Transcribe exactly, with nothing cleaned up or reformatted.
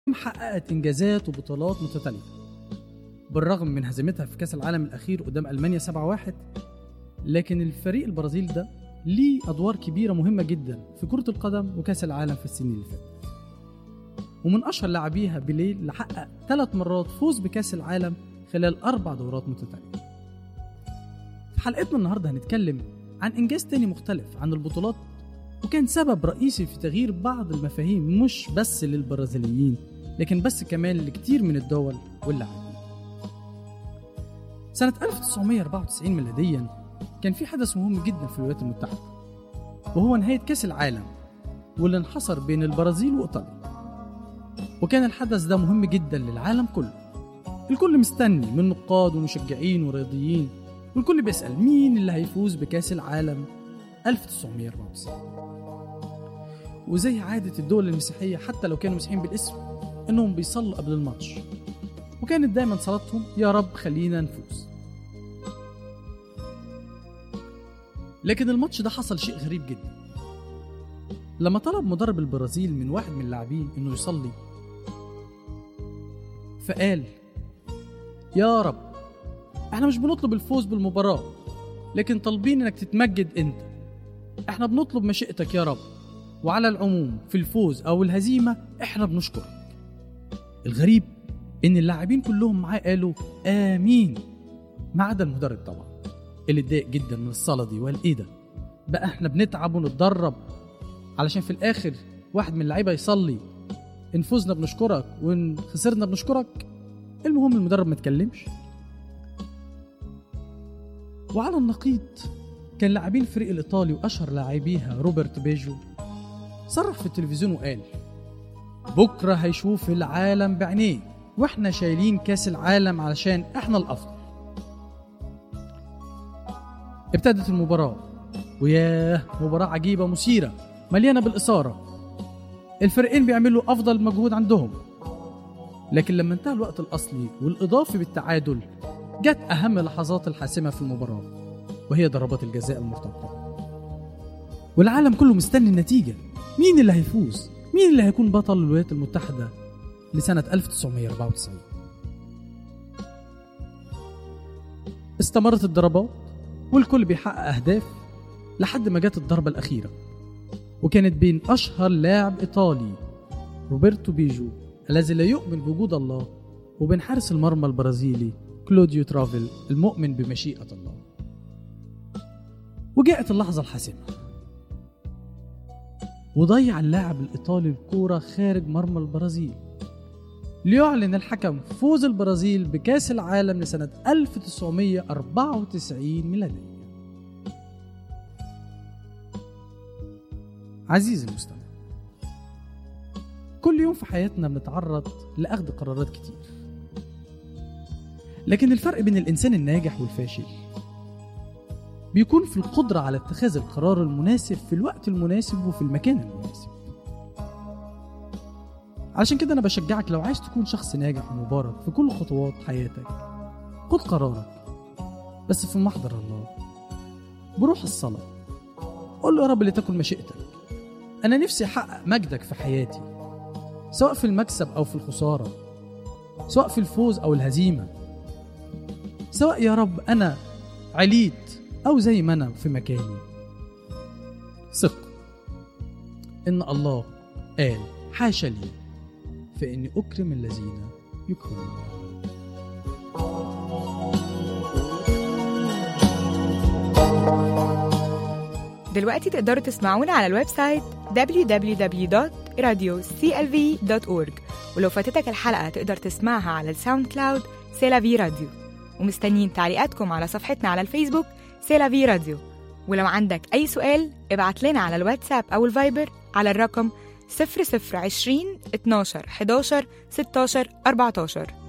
حققت إنجازات وبطولات متتالية بالرغم من هزيمتها في كأس العالم الأخير قدام ألمانيا سبعة واحد. لكن الفريق البرازيل ده ليه أدوار كبيرة مهمة جدا في كرة القدم وكأس العالم في السنين اللي فاتت، ومن أشهر لاعبيها بيليه اللي حقق ثلاث مرات فوز بكأس العالم خلال أربع دورات متتالية. في حلقتنا النهاردة هنتكلم عن إنجاز تاني مختلف عن البطولات، وكان سبب رئيسي في تغيير بعض المفاهيم مش بس للبرازيليين لكن بس كمان لكتير من الدول واللاعبين. سنة ألف وتسعمية وأربعة وتسعين ميلاديا كان في حدث مهم جدا في الولايات المتحدة، وهو نهاية كأس العالم واللي انحصر بين البرازيل وإيطاليا. وكان الحدث ده مهم جدا للعالم كله، الكل مستني من نقاد ومشجعين ورياضيين، والكل بيسأل مين اللي هيفوز بكأس العالم ألف وتسعمية وأربعة وتسعين. وزي عادة الدول المسيحية حتى لو كانوا مسيحيين بالاسم انهم بيصلوا قبل الماتش، وكانت دايما صلاتهم يا رب خلينا نفوز. لكن الماتش ده حصل شيء غريب جدا. لما طلب مدرب البرازيل من واحد من اللاعبين انه يصلي، فقال يا رب احنا مش بنطلب الفوز بالمباراة، لكن طالبين انك تتمجد انت. احنا بنطلب مشيئتك يا رب، وعلى العموم في الفوز او الهزيمة احنا بنشكرك. الغريب ان اللاعبين كلهم معاه قالوا امين، ما عدا المدرب طبعا اللي اتضايق جدا من الصلاة دي وقال ايه ده بقى، احنا بنتعب ونتدرب علشان في الاخر واحد من اللعيبة يصلي ان فوزنا بنشكرك وان خسرنا بنشكرك. المهم المدرب ما تكلمش. وعلى النقيض كان لاعبين الفريق الإيطالي وأشهر لاعبيها روبرت بيجو صرح في التلفزيون وقال بكرة هيشوف العالم بعينيه، واحنا شايلين كاس العالم علشان احنا الأفضل. ابتدت المباراة، وياه مباراة عجيبة مثيرة مليانة بالإثارة، الفريقين بيعملوا أفضل مجهود عندهم. لكن لما انتهى الوقت الأصلي والإضافي بالتعادل، جت أهم لحظات الحاسمة في المباراة، وهي ضربات الجزاء المرتقبة. والعالم كله مستني النتيجة، مين اللي هيفوز، مين اللي هيكون بطل الولايات المتحدة لسنة ألف وتسعمية وأربعة وتسعين. استمرت الضربات والكل بيحقق أهداف لحد ما جت الضربة الأخيرة، وكانت بين أشهر لاعب إيطالي روبرتو بيجو الذي لا يؤمن بوجود الله، وبين حارس المرمى البرازيلي كلوديو ترافيل المؤمن بمشيئة الله. وجاءت اللحظة الحاسمة، وضيع اللاعب الإيطالي الكورة خارج مرمى البرازيل ليعلن الحكم فوز البرازيل بكأس العالم لسنة ألف وتسعمية وأربعة وتسعين ميلادية. عزيزي المستمع، كل يوم في حياتنا بنتعرض لأخذ قرارات كتير، لكن الفرق بين الإنسان الناجح والفاشل بيكون في القدرة على اتخاذ القرار المناسب في الوقت المناسب وفي المكان المناسب. علشان كده أنا بشجعك لو عايز تكون شخص ناجح ومبارك في كل خطوات حياتك، خد قرارك بس في محضر الله، بروح الصلاة، قول له يا رب لتكن مشيئتك، أنا نفسي أحقق مجدك في حياتي، سواء في المكسب أو في الخسارة، سواء في الفوز أو الهزيمة، سواء يا رب أنا عليت أو زي ما أنا في مكاني. ثق إن الله قال حاشا لي فإني أكرم الذين يكرمون. دلوقتي تقدروا تسمعونا على الويب سايت دبليو دبليو دبليو دوت راديو سي إل في دوت أورج، ولو فاتتك الحلقة تقدر تسمعها على الساوند كلاود سيلافي راديو. ومستنيين تعليقاتكم على صفحتنا على الفيسبوك سيلافي راديو. ولو عندك أي سؤال ابعت لنا على الواتساب أو الفايبر على الرقم صفر صفر عشرين اتناشر حداشر ستاشر أربعتاشر.